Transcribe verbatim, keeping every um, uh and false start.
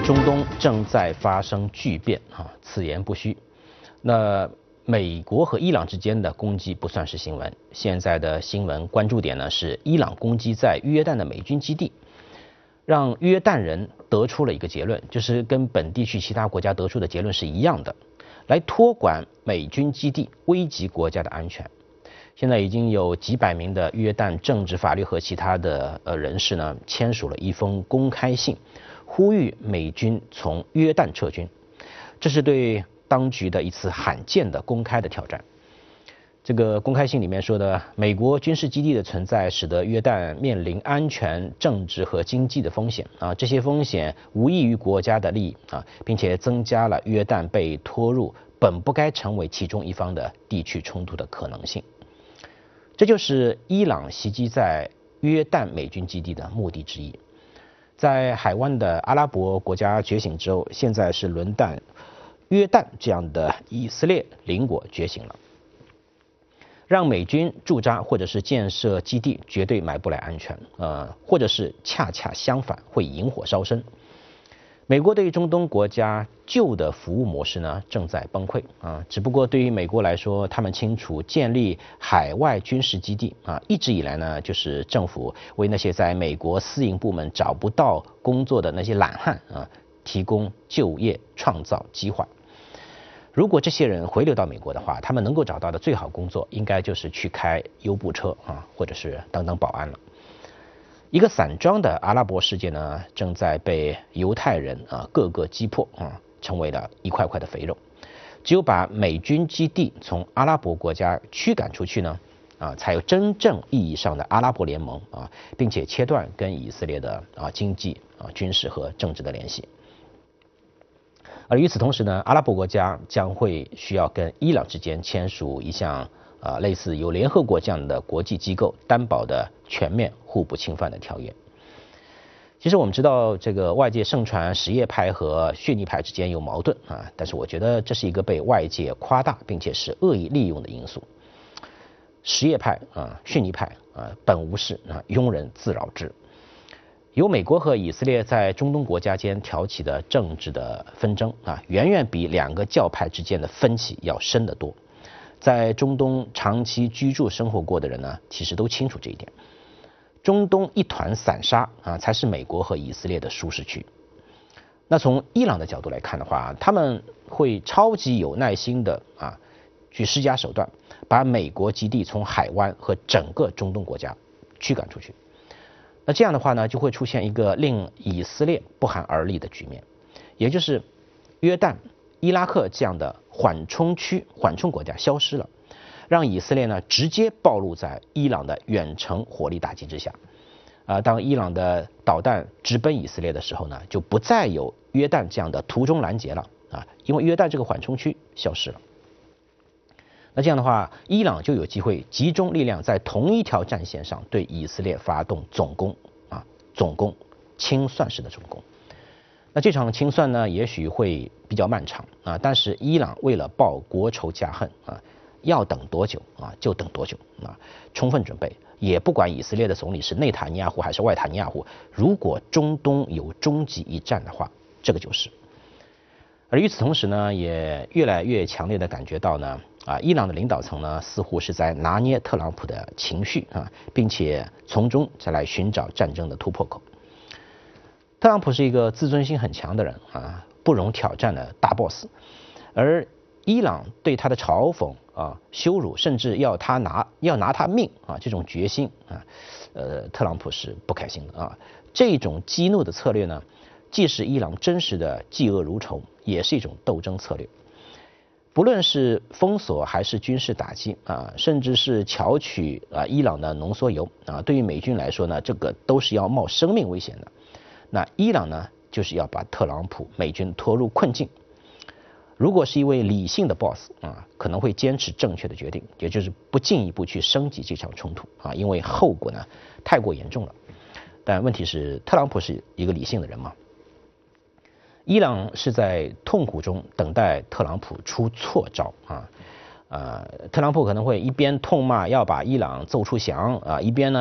中东正在发生巨变啊，此言不虚。那美国和伊朗之间的攻击不算是新闻，现在的新闻关注点呢是伊朗攻击在约旦的美军基地，让约旦人得出了一个结论，就是跟本地区其他国家得出的结论是一样的，来托管美军基地，危及国家的安全。现在已经有几百名的约旦政治、法律和其他的呃人士呢签署了一封公开信，呼吁美军从约旦撤军。这是对当局的一次罕见的公开的挑战。这个公开信里面说的，美国军事基地的存在使得约旦面临安全、政治和经济的风险啊，这些风险无异于国家的利益啊，并且增加了约旦被拖入本不该成为其中一方的地区冲突的可能性。这就是伊朗袭击在约旦美军基地的目的之一。在海湾的阿拉伯国家觉醒之后，现在是轮到约旦这样的以色列邻国觉醒了。让美军驻扎或者是建设基地绝对买不来安全，呃，或者是恰恰相反会引火烧身。美国对于中东国家旧的服务模式呢正在崩溃啊，只不过对于美国来说，他们清楚建立海外军事基地啊，一直以来呢就是政府为那些在美国私营部门找不到工作的那些懒汉啊提供就业，创造机会。如果这些人回流到美国的话，他们能够找到的最好工作应该就是去开优步车啊，或者是当当保安了。一个散装的阿拉伯世界呢，正在被犹太人啊各个击破啊，成为了一块块的肥肉。只有把美军基地从阿拉伯国家驱赶出去呢，啊，才有真正意义上的阿拉伯联盟啊，并且切断跟以色列的啊经济啊军事和政治的联系。而与此同时呢，阿拉伯国家将会需要跟伊朗之间签署一项啊、呃、类似由联合国这样的国际机构担保的全面互不侵犯的条约。其实我们知道，这个外界盛传什叶派和逊尼派之间有矛盾啊，但是我觉得这是一个被外界夸大并且是恶意利用的因素。什叶派啊、逊尼派啊，本无事啊，庸人自扰之。由美国和以色列在中东国家间挑起的政治的纷争啊，远远比两个教派之间的分歧要深得多。在中东长期居住生活过的人呢，其实都清楚这一点。中东一团散沙啊，才是美国和以色列的舒适区。那从伊朗的角度来看的话，他们会超级有耐心的啊，去施加手段，把美国基地从海湾和整个中东国家驱赶出去。那这样的话呢，就会出现一个令以色列不寒而栗的局面，也就是约旦、伊拉克这样的缓冲区、缓冲国家消失了，让以色列呢直接暴露在伊朗的远程火力打击之下。啊、呃，当伊朗的导弹直奔以色列的时候呢，就不再有约旦这样的途中拦截了啊，因为约旦这个缓冲区消失了。那这样的话，伊朗就有机会集中力量在同一条战线上对以色列发动总攻啊，总攻，清算式的总攻。那这场清算呢，也许会比较漫长啊，但是伊朗为了报国仇家恨啊，要等多久啊就等多久啊，充分准备，也不管以色列的总理是内塔尼亚胡还是外塔尼亚胡，如果中东有终极一战的话，这个就是。而与此同时呢，也越来越强烈的感觉到呢。啊，伊朗的领导层呢，似乎是在拿捏特朗普的情绪啊，并且从中再来寻找战争的突破口。特朗普是一个自尊心很强的人啊，不容挑战的大 boss， 而伊朗对他的嘲讽啊、羞辱，甚至要他拿要拿他命啊，这种决心啊，呃，特朗普是不开心的啊。这种激怒的策略呢，既是伊朗真实的嫉恶如仇，也是一种斗争策略。不论是封锁还是军事打击啊，甚至是巧取啊伊朗的浓缩铀啊，对于美军来说呢，这个都是要冒生命危险的。那伊朗呢，就是要把特朗普美军拖入困境。如果是一位理性的 boss 啊，可能会坚持正确的决定，也就是不进一步去升级这场冲突啊，因为后果呢太过严重了。但问题是，特朗普是一个理性的人吗？伊朗是在痛苦中等待特朗普出错招啊，呃，特朗普可能会一边痛骂要把伊朗揍出翔啊，一边呢。